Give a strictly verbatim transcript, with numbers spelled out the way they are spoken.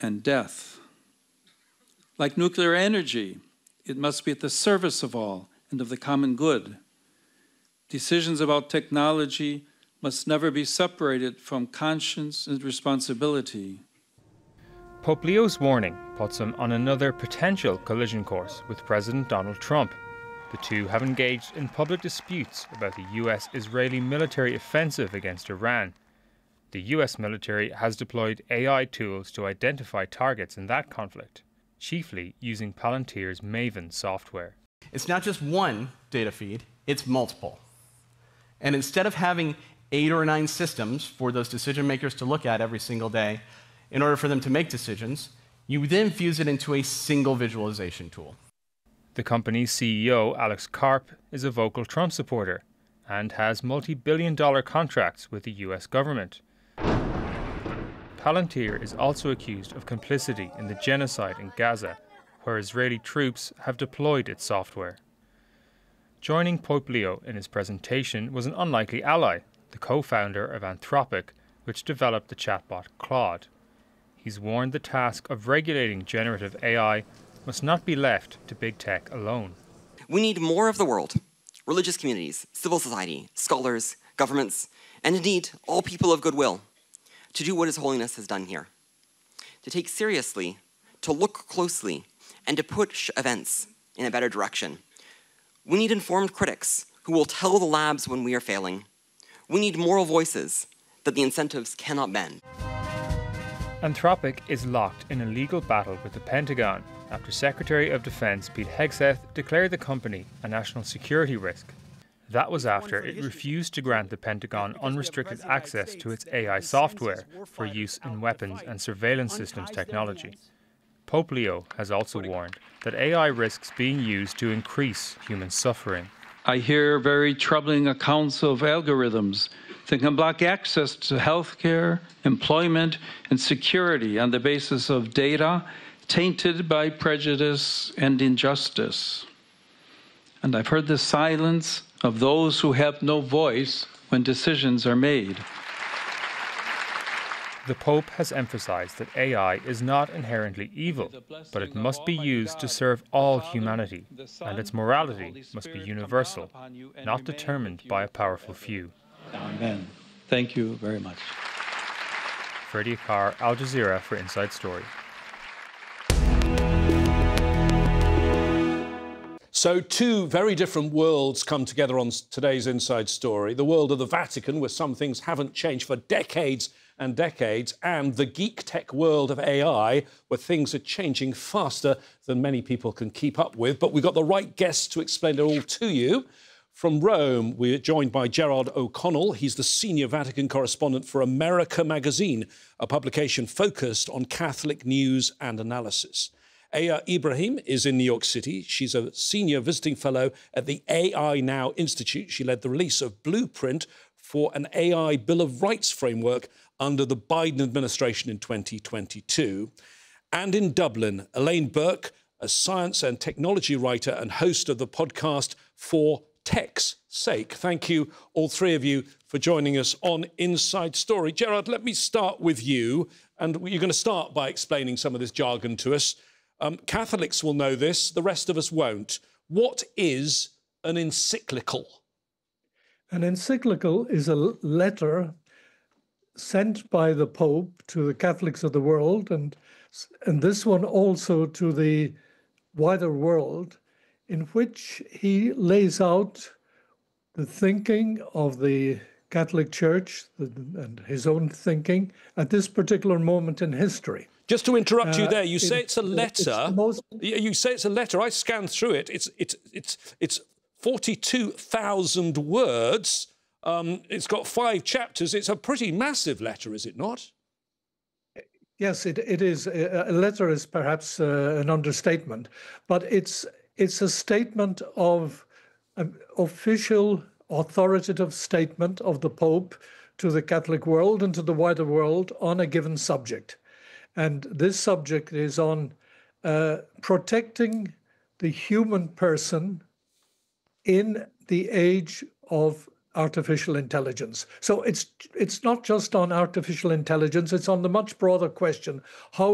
and death. Like nuclear energy, it must be at the service of all and of the common good. Decisions about technology must never be separated from conscience and responsibility. Pope Leo's warning puts him on another potential collision course with President Donald Trump. The two have engaged in public disputes about the U S-Israeli military offensive against Iran. The U S military has deployed A I tools to identify targets in that conflict, chiefly using Palantir's Maven software. It's not just one data feed, it's multiple. And instead of having eight or nine systems for those decision makers to look at every single day, in order for them to make decisions, you then fuse it into a single visualization tool. The company's C E O, Alex Karp, is a vocal Trump supporter and has multi-billion dollar contracts with the U S government. Palantir is also accused of complicity in the genocide in Gaza, where Israeli troops have deployed its software. Joining Pope Leo in his presentation was an unlikely ally, the co-founder of Anthropic, which developed the chatbot Claude. He's warned the task of regulating generative A I must not be left to big tech alone. We need more of the world, religious communities, civil society, scholars, governments, and indeed all people of goodwill, to do what His Holiness has done here. To take seriously, to look closely, and to push events in a better direction. We need informed critics who will tell the labs when we are failing. We need moral voices that the incentives cannot bend. Anthropic is locked in a legal battle with the Pentagon after Secretary of Defense Pete Hegseth declared the company a national security risk. That was after it refused to grant the Pentagon unrestricted access to its A I software for use in weapons and surveillance systems technology. Pope Leo has also warned that A I risks being used to increase human suffering. I hear very troubling accounts of algorithms that can block access to healthcare, employment, and security on the basis of data tainted by prejudice and injustice. And I've heard the silence of those who have no voice when decisions are made. The Pope has emphasized that A I is not inherently evil, but it must be used to serve all humanity, and its morality must be universal, not determined by a powerful few. Amen. Thank you very much. Freddie Carr, Al Jazeera for Inside Story. So two very different worlds come together on today's Inside Story. The world of the Vatican, where some things haven't changed for decades and decades, and the geek tech world of A I, where things are changing faster than many people can keep up with. But we've got the right guests to explain it all to you. From Rome, we're joined by Gerard O'Connell. He's the senior Vatican correspondent for America Magazine, a publication focused on Catholic news and analysis. Aya Ibrahim is in New York City. She's a senior visiting fellow at the A I Now Institute. She led the release of Blueprint for an A I Bill of Rights framework under the Biden administration in twenty twenty-two. And in Dublin, Elaine Burke, a science and technology writer and host of the podcast For Tech's Sake. Thank you, all three of you, for joining us on Inside Story. Gerard, let me start with you. And you're going to start by explaining some of this jargon to us. Um, Catholics will know this, the rest of us won't. What is an encyclical? An encyclical is a letter sent by the Pope to the Catholics of the world, and, and this one also to the wider world, in which he lays out the thinking of the Catholic Church and his own thinking at this particular moment in history. Just to interrupt you Uh, there, you say it- it's a letter. it's the most- You say it's a letter. I scanned through it. It's it's it's it's forty-two thousand words. Um, it's got five chapters. It's a pretty massive letter, is it not? Yes, it, it is. A letter is perhaps uh, an understatement, but it's it's a statement of an official, authoritative statement of the Pope to the Catholic world and to the wider world on a given subject. And this subject is on uh, protecting the human person in the age of artificial intelligence. So it's it's not just on artificial intelligence, it's on the much broader question, how